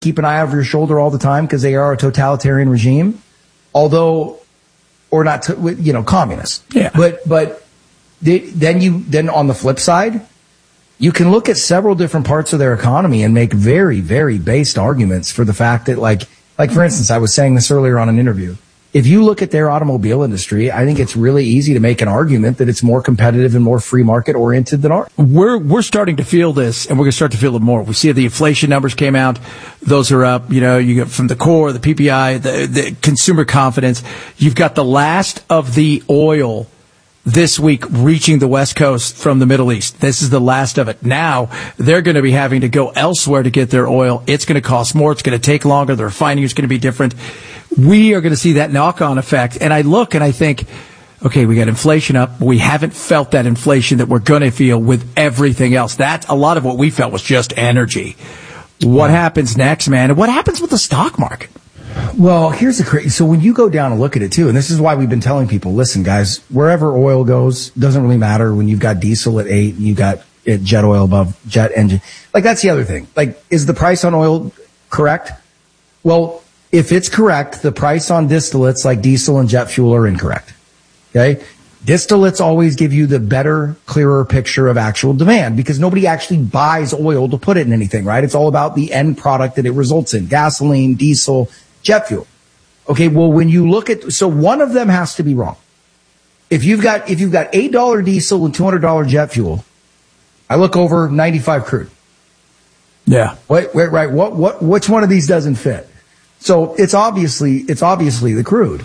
keep an eye over your shoulder all the time because they are a totalitarian regime, although, or not, communist. Yeah. But then on the flip side, you can look at several different parts of their economy and make very, very based arguments for the fact that, like for instance, I was saying this earlier on an interview. If you look at their automobile industry, I think it's really easy to make an argument that it's more competitive and more free market oriented than ours. We're starting to feel this, and we're going to start to feel it more. We see the inflation numbers came out; those are up. You get from the core, the PPI, the consumer confidence. You've got the last of the oil this week reaching the West Coast from the Middle East. This is the last of it. Now they're going to be having to go elsewhere to get their oil. It's going to cost more. It's going to take longer. The refining is going to be different. We are going to see that knock-on effect. And I look and I think, okay, we got inflation up. We haven't felt that inflation that we're going to feel with everything else. That's a lot of what we felt was just energy. What happens next, man? And what happens with the stock market? Well, here's the crazy. So when you go down and look at it too, and this is why we've been telling people, listen, guys, wherever oil goes, doesn't really matter when you've got diesel at 8 and you got jet oil above jet engine. Like, that's the other thing. Like, is the price on oil correct? Well, if it's correct, the price on distillates like diesel and jet fuel are incorrect. Okay. Distillates always give you the better, clearer picture of actual demand because nobody actually buys oil to put it in anything, right? It's all about the end product that it results in. Gasoline, diesel, jet fuel. Okay, well, when you look at, so one of them has to be wrong. If you've got $8 diesel and $200 jet fuel, I look over 95 crude. Yeah. Wait, right. Which one of these doesn't fit? So it's obviously the crude.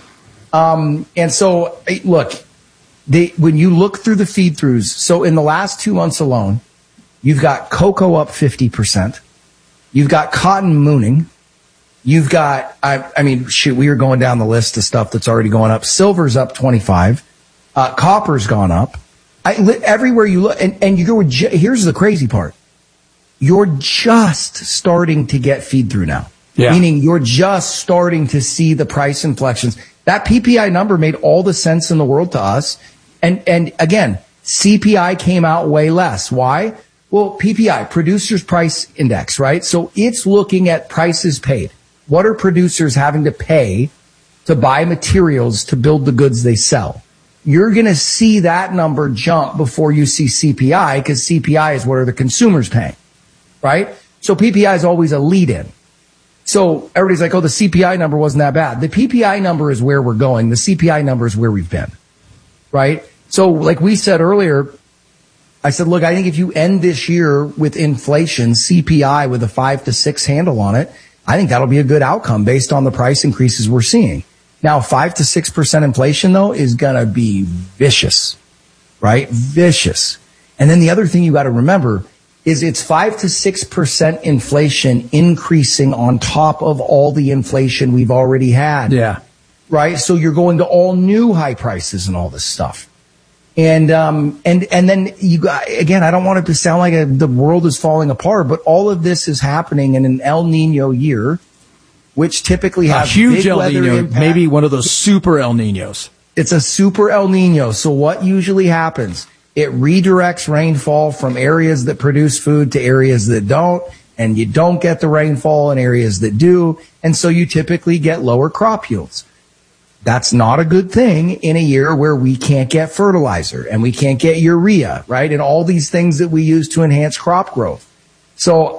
And so look, when you look through the feed throughs, so in the last 2 months alone, you've got cocoa up 50%. You've got cotton mooning. You've got, we are going down the list of stuff that's already going up. Silver's up 25. Copper's gone up. Everywhere you look, and you go, here's the crazy part. You're just starting to get feed through now. Yeah. Meaning you're just starting to see the price inflections. That PPI number made all the sense in the world to us. And again, CPI came out way less. Why? Well, PPI, Producers Price Index, right? So it's looking at prices paid. What are producers having to pay to buy materials to build the goods they sell? You're going to see that number jump before you see CPI because CPI is what are the consumers paying, right? So PPI is always a lead-in. So everybody's like, oh, the CPI number wasn't that bad. The PPI number is where we're going. The CPI number is where we've been, right? So like we said earlier, I said, look, I think if you end this year with inflation, CPI with a 5 to 6 handle on it, I think that'll be a good outcome based on the price increases we're seeing. Now, 5 to 6% inflation, though, is going to be vicious, right? Vicious. And then the other thing you got to remember is it's 5 to 6% inflation increasing on top of all the inflation we've already had. Yeah. Right? So you're going to all new high prices and all this stuff. And then you got, again, I don't want it to sound like the world is falling apart, but all of this is happening in an El Nino year, which typically has a huge big El weather Nino, impact. maybe one of those super El Ninos. It's a super El Nino. So what usually happens? It redirects rainfall from areas that produce food to areas that don't, and you don't get the rainfall in areas that do, and so you typically get lower crop yields. That's not a good thing in a year where we can't get fertilizer and we can't get urea, right? And all these things that we use to enhance crop growth. So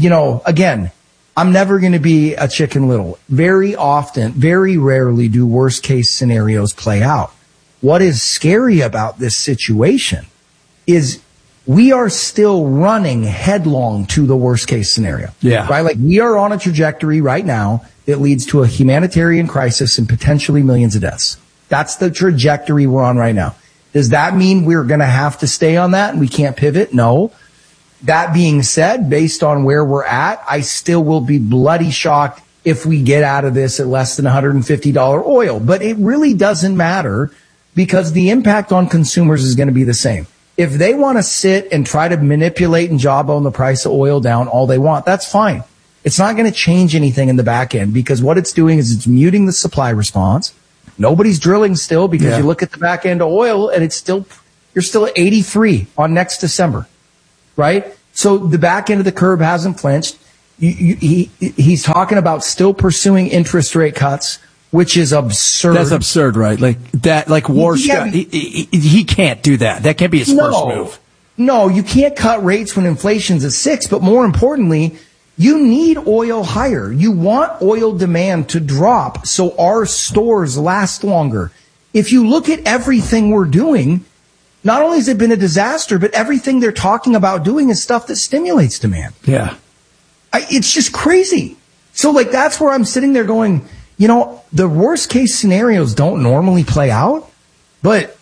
again, I'm never going to be a Chicken Little. Very often, very rarely do worst case scenarios play out. What is scary about this situation is we are still running headlong to the worst case scenario. Yeah. Right? Like we are on a trajectory right now that leads to a humanitarian crisis and potentially millions of deaths. That's the trajectory we're on right now. Does that mean we're going to have to stay on that and we can't pivot? No. That being said, based on where we're at, I still will be bloody shocked if we get out of this at less than $150 oil. But it really doesn't matter because the impact on consumers is going to be the same. If they want to sit and try to manipulate and jawbone the price of oil down all they want, that's fine. It's not going to change anything in the back end because what it's doing is it's muting the supply response. Nobody's drilling still because you look at the back end of oil and you're still at 83 on next December, right? So the back end of the curve hasn't flinched. he's talking about still pursuing interest rate cuts, which is absurd. That's absurd, right? Like that, like Warshak. He can't do that. That can't be his first move. No, you can't cut rates when inflation's at 6, but more importantly, you need oil higher. You want oil demand to drop so our stores last longer. If you look at everything we're doing, not only has it been a disaster, but everything they're talking about doing is stuff that stimulates demand. Yeah. It's just crazy. So like, that's where I'm sitting there going, you know, the worst case scenarios don't normally play out, but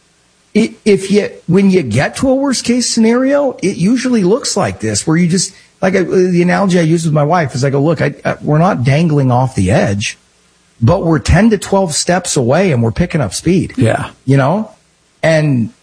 when you get to a worst case scenario, it usually looks like this, where you just, like the analogy I use with my wife is I go, look, we're not dangling off the edge, but we're 10 to 12 steps away and we're picking up speed. Yeah. You know? And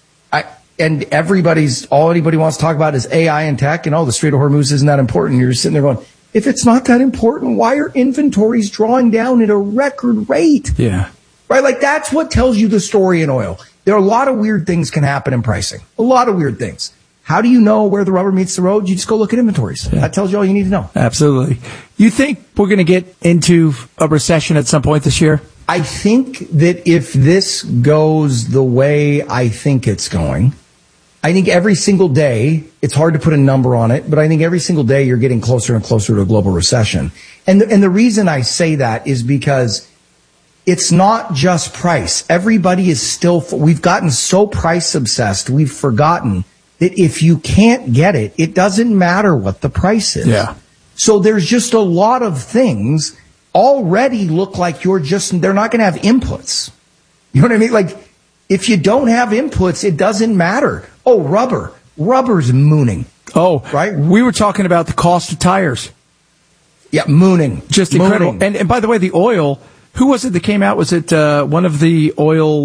all anybody wants to talk about is AI and tech, and the Strait of Hormuz isn't that important. You're just sitting there going, if it's not that important, why are inventories drawing down at a record rate? Yeah. Right? Like, that's what tells you the story in oil. There are a lot of weird things can happen in pricing. A lot of weird things. How do you know where the rubber meets the road? You just go look at inventories. Yeah. That tells you all you need to know. Absolutely. You think we're going to get into a recession at some point this year? I think that if this goes the way I think it's going, I think every single day, it's hard to put a number on it, but I think every single day you're getting closer and closer to a global recession. And the reason I say that is because it's not just price. Everybody is still, we've gotten so price obsessed, we've forgotten that if you can't get it, it doesn't matter what the price is. Yeah. So there's just a lot of things already look like they're not going to have inputs. You know what I mean? Like, if you don't have inputs, it doesn't matter. Oh, rubber's mooning. Oh, right. We were talking about the cost of tires. Yeah. Mooning. Just incredible. And by the way, the oil, who was it that came out? Was it one of the oil,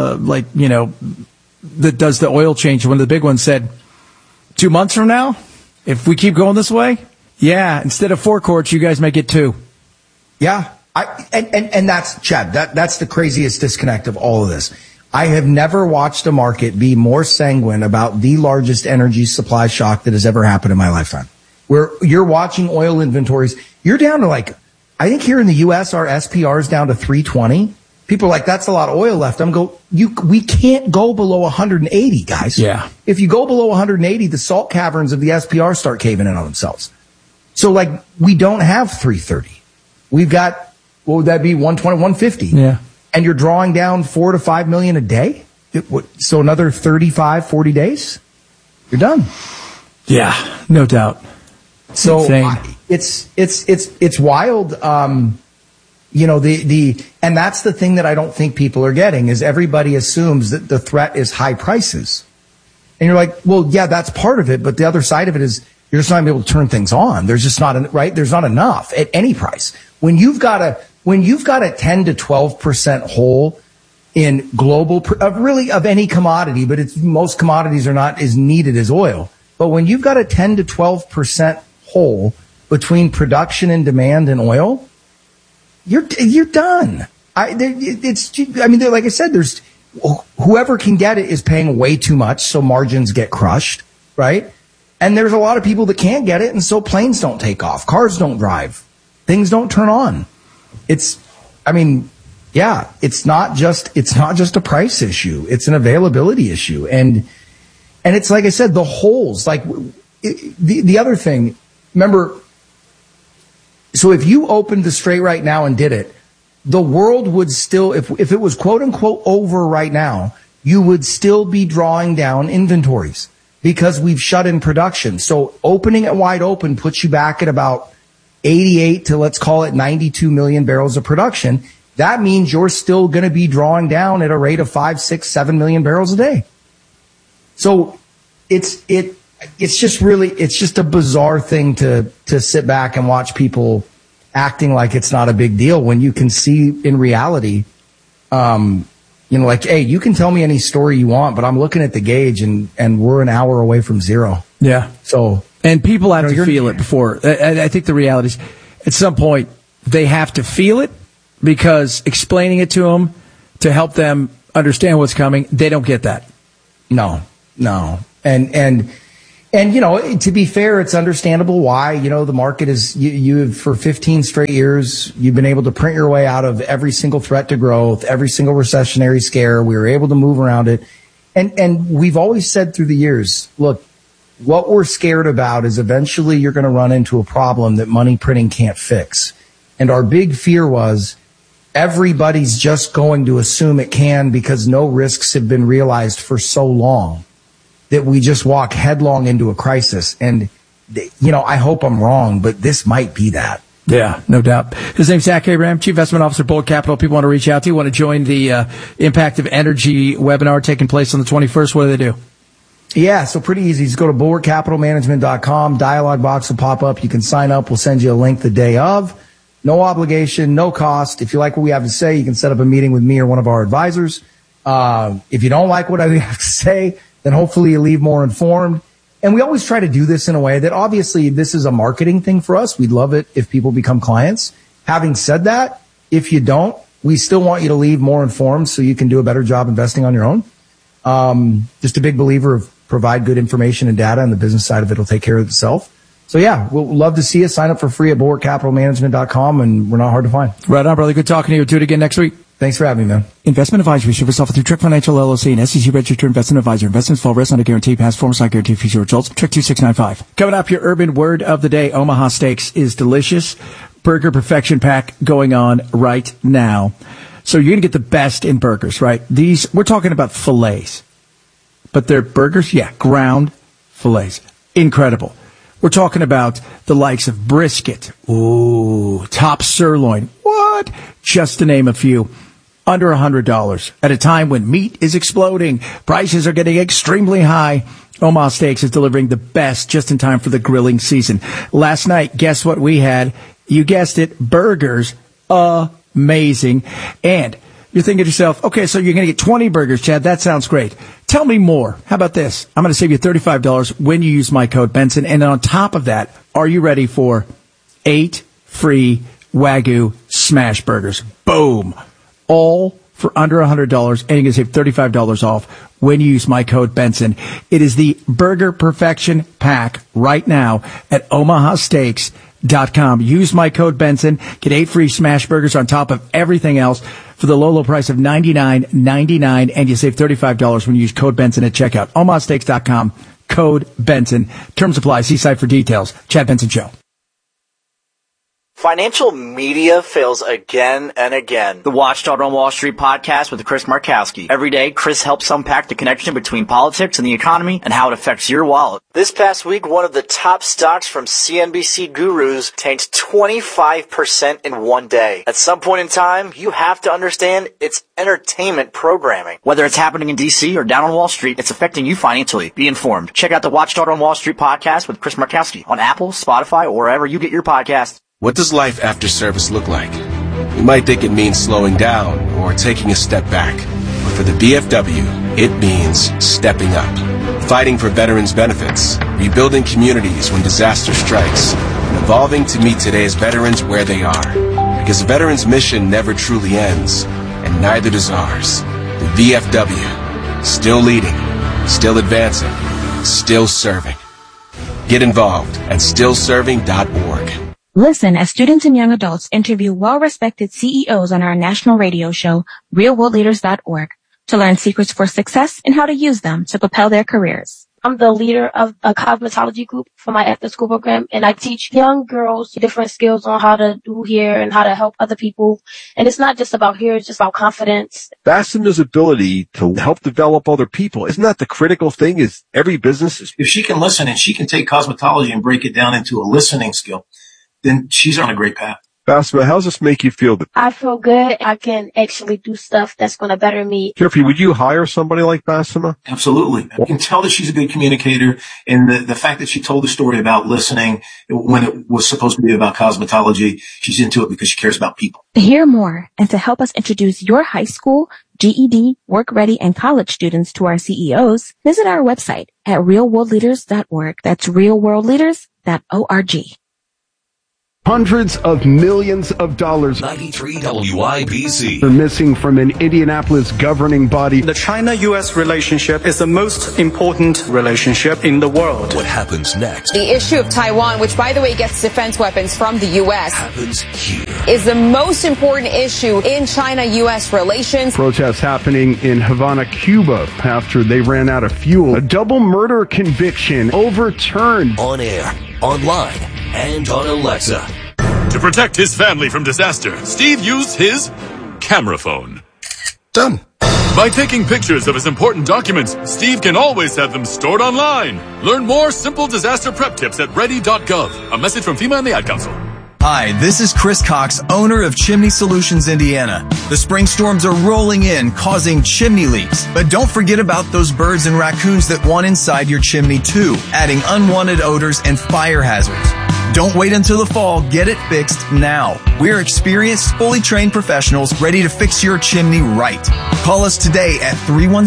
that does the oil change? One of the big ones said 2 months from now, if we keep going this way, instead of 4 quarts, you guys might get 2. Yeah. And that's, Chad, that's the craziest disconnect of all of this. I have never watched a market be more sanguine about the largest energy supply shock that has ever happened in my lifetime. Where you're watching oil inventories, you're down to I think here in the U.S., our SPR is down to 320. People are like, that's a lot of oil left. We can't go below 180, guys. Yeah. If you go below 180, the salt caverns of the SPR start caving in on themselves. So we don't have 330. We've got, what would that be? 120, 150. Yeah. And you're drawing down 4 to 5 million a day. So another 35, 40 days, you're done. Yeah, no doubt. So it's wild. And that's the thing that I don't think people are getting is everybody assumes that the threat is high prices. And you're like, well, yeah, that's part of it. But the other side of it is you're just not going to be able to turn things on. There's just not, right? There's not enough at any price. When you've got a 10 to 12% hole in global, really of any commodity, but most commodities are not as needed as oil. But when you've got a 10 to 12% hole between production and demand in oil, you're done. Like I said, there's whoever can get it is paying way too much, so margins get crushed, right? And there's a lot of people that can't get it, and so planes don't take off, cars don't drive, things don't turn on. It's not just a price issue, it's an availability issue, and it's like I said, the holes. The other thing, remember. So if you opened the Strait right now and did it, the world would still, if it was quote unquote over right now, you would still be drawing down inventories because we've shut in production. So opening it wide open puts you back at about 88 to let's call it 92 million barrels of production. That means you're still going to be drawing down at a rate of 5, 6, 7 million barrels a day. So it's just a bizarre thing to sit back and watch people acting like it's not a big deal when you can see in reality, hey, you can tell me any story you want, but I'm looking at the gauge and we're an hour away from zero. Yeah. So, and people have to feel it before. I think the reality is at some point they have to feel it because explaining it to them to help them understand what's coming, they don't get that. No. And And, to be fair, it's understandable why, the market is, you have for 15 straight years, you've been able to print your way out of every single threat to growth, every single recessionary scare. We were able to move around it. And we've always said through the years, look, what we're scared about is eventually you're going to run into a problem that money printing can't fix. And our big fear was everybody's just going to assume it can because no risks have been realized for so long that we just walk headlong into a crisis. And, I hope I'm wrong, but this might be that. Yeah, no doubt. His name's Zach Abraham, Chief Investment Officer, Bulwark Capital. People want to reach out to you, want to join the Impact of Energy webinar taking place on the 21st. What do they do? Yeah, so pretty easy. Just go to bulwarkcapitalmanagement.com. Dialog box will pop up. You can sign up. We'll send you a link the day of. No obligation, no cost. If you like what we have to say, you can set up a meeting with me or one of our advisors. If you don't like what I have to say, then hopefully you leave more informed. And we always try to do this in a way that obviously this is a marketing thing for us. We'd love it if people become clients. Having said that, if you don't, we still want you to leave more informed so you can do a better job investing on your own. Just a big believer of provide good information and data, and the business side of it will take care of itself. So yeah, we'll love to see you. Sign up for free at bulwarkcapitalmanagement.com, and we're not hard to find. Right on, brother. Good talking to you. We'll do it again next week. Thanks for having me, man. Investment advisory service offered through Trick Financial LLC and SEC registered investment advisor. Investments fall risk, not a guarantee. Past performance not guarantee future results. Trick 2695. Coming up, your urban word of the day. Omaha Steaks is delicious. Burger Perfection Pack going on right now. So you're going to get the best in burgers, right? We're talking about fillets. But they're burgers? Yeah, ground fillets. Incredible. We're talking about the likes of brisket. Ooh, top sirloin. What? Just to name a few. Under $100 at a time when meat is exploding. Prices are getting extremely high. Omaha Steaks is delivering the best just in time for the grilling season. Last night, guess what we had? You guessed it, burgers. Amazing. And you're thinking to yourself, okay, so you're going to get 20 burgers, Chad. That sounds great. Tell me more. How about this? I'm going to save you $35 when you use my code Benson. And on top of that, are you ready for 8 free Wagyu smash burgers? Boom. All for under $100, and you're going to save $35 off when you use my code Benson. It is the Burger Perfection Pack right now at omahasteaks.com. Use my code Benson. Get 8 free smash burgers on top of everything else for the low price of $99.99, and you save $35 when you use code Benson at checkout. omahasteaks.com, code Benson. Terms apply. See site for details. Chad Benson Show. Financial media fails again and again. The Watchdog on Wall Street podcast with Chris Markowski. Every day, Chris helps unpack the connection between politics and the economy and how it affects your wallet. This past week, one of the top stocks from CNBC gurus tanked 25% in one day. At some point in time, you have to understand it's entertainment programming. Whether it's happening in DC or down on Wall Street, it's affecting you financially. Be informed. Check out the Watchdog on Wall Street podcast with Chris Markowski on Apple, Spotify, or wherever you get your podcasts. What does life after service look like? You might think it means slowing down or taking a step back. But for the VFW, it means stepping up. Fighting for veterans' benefits, rebuilding communities when disaster strikes, and evolving to meet today's veterans where they are. Because the veterans' mission never truly ends, and neither does ours. The VFW, still leading, still advancing, still serving. Get involved at stillserving.org. Listen as students and young adults interview well-respected CEOs on our national radio show, realworldleaders.org, to learn secrets for success and how to use them to propel their careers. I'm the leader of a cosmetology group for my after-school program, and I teach young girls different skills on how to do hair and how to help other people. And it's not just about hair, it's just about confidence. Basema's ability to help develop other people, isn't that the critical thing? Is every business if she can listen and she can take cosmetology and break it down into a listening skill, then she's on a great path. Basma, how does this make you feel? I feel good. I can actually do stuff that's going to better me. Jeffrey, would you hire somebody like Basma? Absolutely. I can tell that she's a good communicator, and the fact that she told the story about listening when it was supposed to be about cosmetology, she's into it because she cares about people. To hear more and to help us introduce your high school, GED, work-ready, and college students to our CEOs, visit our website at realworldleaders.org. That's realworldleaders.org. Hundreds of millions of dollars 93 WIBC are missing from an Indianapolis governing body. The China-U.S. relationship is the most important relationship in the world. What happens next? The issue of Taiwan, which, by the way, gets defense weapons from the U.S., happens here. Is the most important issue in China-U.S. relations. Protests happening in Havana, Cuba, after they ran out of fuel. A double murder conviction overturned. On air, online, and on Alexa. To protect his family from disaster, Steve used his camera phone. Done. By taking pictures of his important documents, Steve can always have them stored online. Learn more simple disaster prep tips at ready.gov. A message from FEMA and the Ad Council. Hi, this is Chris Cox, owner of Chimney Solutions Indiana. The spring storms are rolling in, causing chimney leaks. But don't forget about those birds and raccoons that want inside your chimney too, adding unwanted odors and fire hazards. Don't wait until the fall. Get it fixed now. We're experienced, fully trained professionals ready to fix your chimney right. Call us today at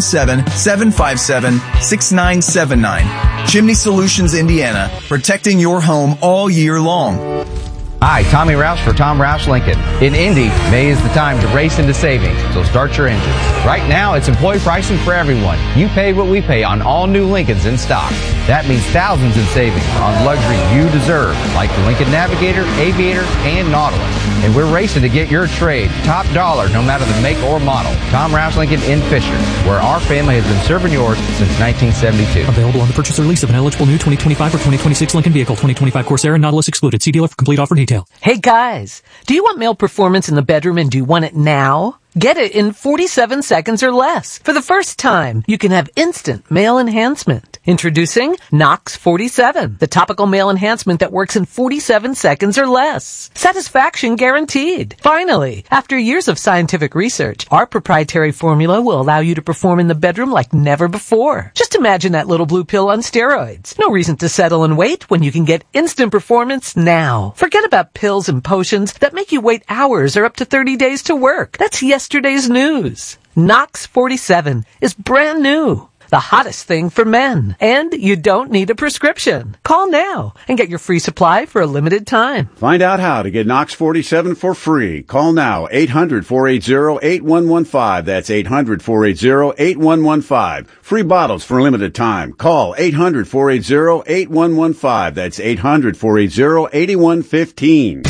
317-757-6979. Chimney Solutions Indiana, protecting your home all year long. Hi, Tommy Roush for Tom Roush Lincoln. In Indy, May is the time to race into savings, so start your engines. Right now, it's employee pricing for everyone. You pay what we pay on all new Lincolns in stock. That means thousands in savings on luxury you deserve, like the Lincoln Navigator, Aviator, and Nautilus. And we're racing to get your trade top dollar no matter the make or model. Tom Roush Lincoln in Fisher, where our family has been serving yours since 1972. Available on the purchase or lease of an eligible new 2025 or 2026 Lincoln vehicle. 2025 Corsair, Nautilus excluded. See dealer for complete offer detail. Hey guys, do you want male performance in the bedroom and do you want it now? Get it in 47 seconds or less. For the first time, you can have instant male enhancement. Introducing Knox 47, the topical male enhancement that works in 47 seconds or less. Satisfaction guaranteed. Finally, after years of scientific research, our proprietary formula will allow you to perform in the bedroom like never before. Just imagine that little blue pill on steroids. No reason to settle and wait when you can get instant performance now. Forget about pills and potions that make you wait hours or up to 30 days to work. That's yesterday's news. Knox 47 is brand new. The hottest thing for men. And you don't need a prescription. Call now and get your free supply for a limited time. Find out how to get Knox 47 for free. Call now, 800-480-8115. That's 800-480-8115. Free bottles for a limited time. Call 800-480-8115. That's 800-480-8115.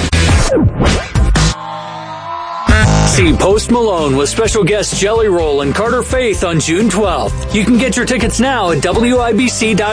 See Post Malone with special guest Jelly Roll and Carter Faith on June 12th. You can get your tickets now at WIBC.com.